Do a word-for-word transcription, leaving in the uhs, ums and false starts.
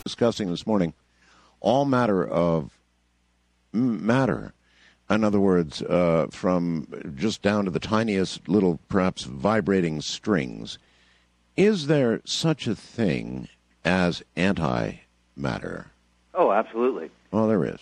discussing this morning, all matter of matter. In other words, uh, from just down to the tiniest little, perhaps, vibrating strings. Is there such a thing as antimatter? Oh, absolutely. Well, there is.